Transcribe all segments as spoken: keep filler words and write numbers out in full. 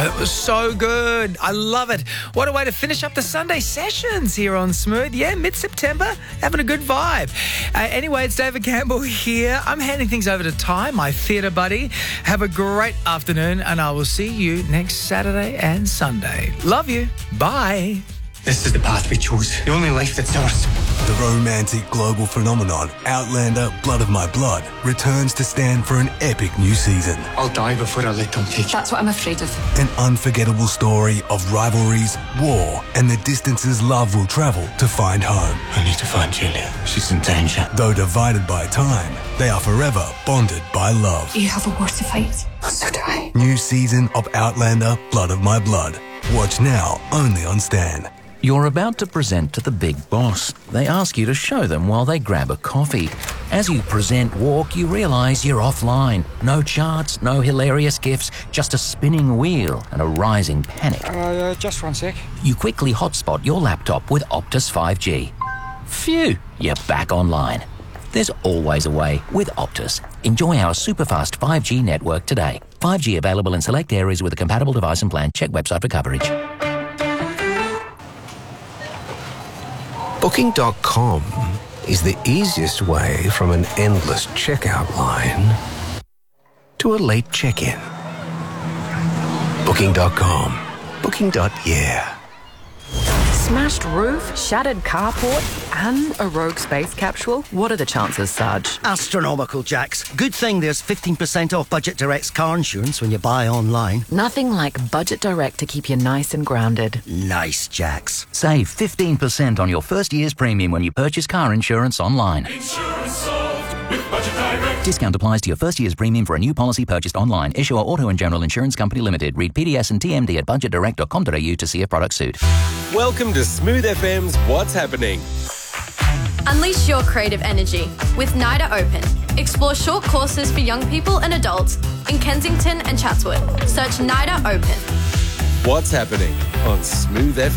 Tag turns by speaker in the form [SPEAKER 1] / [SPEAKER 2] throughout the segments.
[SPEAKER 1] Oh, it was so good. I love it. What a way to finish up the Sunday sessions here on Smooth. Yeah, mid-September, having a good vibe. Uh, anyway, it's David Campbell here. I'm handing things over to Ty, my theatre buddy. Have a great afternoon, and I will see you next Saturday and Sunday. Love you. Bye.
[SPEAKER 2] This is the path we chose. The only life that's ours.
[SPEAKER 3] The romantic global phenomenon, Outlander Blood of My Blood, returns to stand for an epic new season.
[SPEAKER 2] I'll die before I let them take it.
[SPEAKER 4] That's what I'm afraid of.
[SPEAKER 3] An unforgettable story of rivalries, war, and the distances love will travel to find home.
[SPEAKER 2] I need to find Julia. She's in danger.
[SPEAKER 3] Though divided by time, they are forever bonded by love.
[SPEAKER 4] You have a war to fight. So do I.
[SPEAKER 3] New season of Outlander Blood of My Blood. Watch now only on Stan.
[SPEAKER 5] You're about to present to the big boss. They ask you to show them while they grab a coffee. As you present walk, you realise you're offline. No charts, no hilarious gifs, just a spinning wheel and a rising panic.
[SPEAKER 6] Uh, just one sec.
[SPEAKER 5] You quickly hotspot your laptop with Optus five G. Phew, you're back online. There's always a way with Optus. Enjoy our super-fast five G network today. five G available in select areas with a compatible device and plan. Check website for coverage.
[SPEAKER 7] Booking dot com is the easiest way from an endless checkout line to a late check-in. Booking dot com. Booking. Yeah.
[SPEAKER 8] Smashed roof, shattered carport, and a rogue space capsule? What are the chances, Sarge?
[SPEAKER 9] Astronomical, Jax. Good thing there's fifteen percent off Budget Direct's car insurance when you buy online.
[SPEAKER 8] Nothing like Budget Direct to keep you nice and grounded.
[SPEAKER 9] Nice, Jax.
[SPEAKER 5] Save fifteen percent on your first year's premium when you purchase car insurance online.
[SPEAKER 10] Insurance solved with Budget Direct.
[SPEAKER 5] Discount applies to your first year's premium for a new policy purchased online. Issuer Auto and General Insurance Company Limited. Read P D S and T M D at budget direct dot com dot a u to see if products suit.
[SPEAKER 11] Welcome to Smooth F M's What's Happening.
[SPEAKER 12] Unleash your creative energy with NIDA Open. Explore short courses for young people and adults in Kensington and Chatswood. Search NIDA Open.
[SPEAKER 11] What's Happening on Smooth F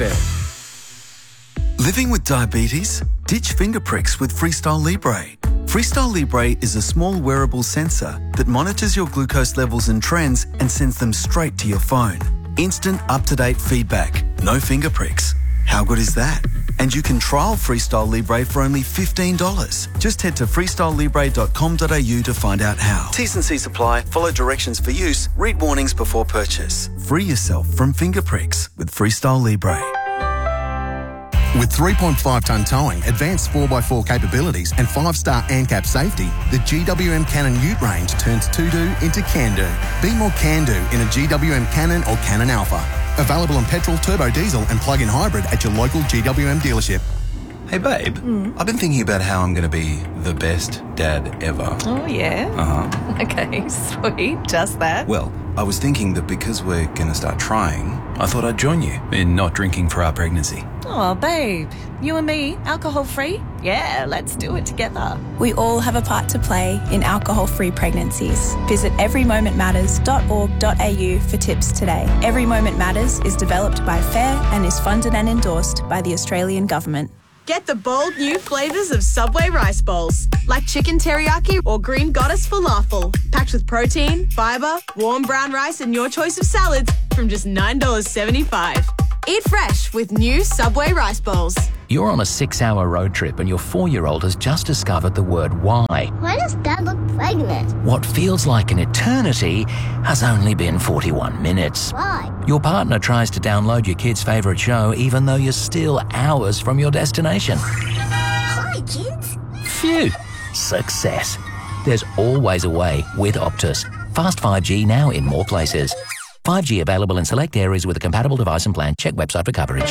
[SPEAKER 11] M.
[SPEAKER 13] Living with diabetes? Ditch finger pricks with Freestyle Libre. Freestyle Libre is a small wearable sensor that monitors your glucose levels and trends and sends them straight to your phone. Instant, up-to-date feedback. No finger pricks. How good is that? And you can trial Freestyle Libre for only fifteen dollars. Just head to freestyle libre dot com dot a u to find out how. T's and C's apply. Follow directions for use. Read warnings before purchase. Free yourself from finger pricks with Freestyle Libre.
[SPEAKER 14] With three point five tonne towing, advanced four by four capabilities and five star ANCAP safety, the G W M Cannon Ute range turns to-do into can-do. Be more can-do in a G W M Cannon or Cannon Alpha. Available on petrol, turbo diesel and plug-in hybrid at your local G W M dealership.
[SPEAKER 15] Hey, babe.
[SPEAKER 8] Mm.
[SPEAKER 15] I've been thinking about how I'm going to be the best dad ever.
[SPEAKER 8] Oh, yeah?
[SPEAKER 15] Uh-huh.
[SPEAKER 8] Okay, sweet. Just that.
[SPEAKER 15] Well, I was thinking that because we're going to start trying, I thought I'd join you in not drinking for our pregnancy.
[SPEAKER 8] Oh, babe. You and me, alcohol-free? Yeah, let's do it together.
[SPEAKER 16] We all have a part to play in alcohol-free pregnancies. Visit every moment matters dot org dot a u for tips today. Every Moment Matters is developed by FAIR and is funded and endorsed by the Australian Government.
[SPEAKER 17] Get the bold new flavours of Subway rice bowls, like chicken teriyaki or green goddess falafel, packed with protein, fibre, warm brown rice and your choice of salads from just nine dollars seventy-five. Eat fresh with new Subway rice bowls.
[SPEAKER 5] You're on a six-hour road trip and your four-year-old has just discovered the word why.
[SPEAKER 18] Why does Dad look pregnant?
[SPEAKER 5] What feels like an eternity has only been forty-one minutes.
[SPEAKER 18] Why?
[SPEAKER 5] Your partner tries to download your kid's favourite show even though you're still hours from your destination.
[SPEAKER 18] Hi, kids.
[SPEAKER 5] Phew. Success. There's always a way with Optus. Fast five G now in more places. five G available in select areas with a compatible device and plan. Check website for coverage.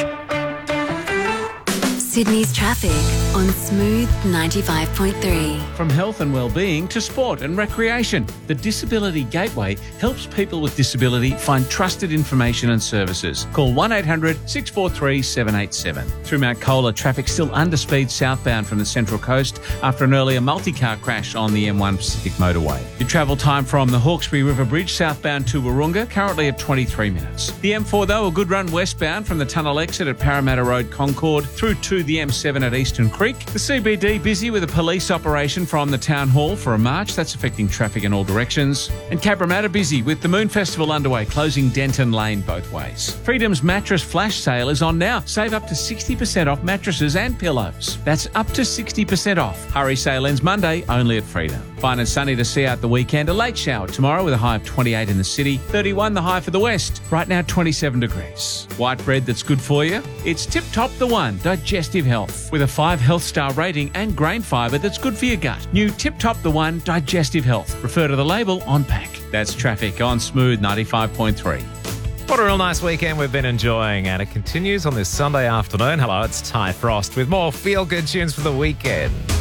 [SPEAKER 19] Sydney's traffic on Smooth ninety-five point three.
[SPEAKER 20] From health and well-being to sport and recreation, the Disability Gateway helps people with disability find trusted information and services. Call one eight hundred six four three seven eight seven. Through Mount Cola, traffic still under speed southbound from the Central Coast after an earlier multi-car crash on the M one Pacific motorway. Your travel time from the Hawkesbury River Bridge southbound to Wahroonga currently at twenty-three minutes. The M four though, a good run westbound from the tunnel exit at Parramatta Road Concord through to the M seven at Eastern Creek. The C B D busy with a police operation from the Town Hall for a march that's affecting traffic in all directions. And Cabramatta busy with the Moon Festival underway, closing Denton Lane both ways. Freedom's mattress flash sale is on now. Save up to sixty percent off mattresses and pillows. That's up to sixty percent off. Hurry sale ends Monday, only at Freedom. Fine and sunny to see out the weekend. A late shower tomorrow with a high of twenty-eight in the city, thirty-one the high for the west. Right now, twenty-seven degrees. White bread that's good for you? It's Tip Top the One Digestive Health with a five health star rating and grain fibre that's good for your gut. New Tip Top the One Digestive Health. Refer to the label on pack. That's traffic on Smooth ninety-five point three.
[SPEAKER 6] What a real nice weekend we've been enjoying, and it continues on this Sunday afternoon. Hello, it's Ty Frost with more feel-good tunes for the weekend.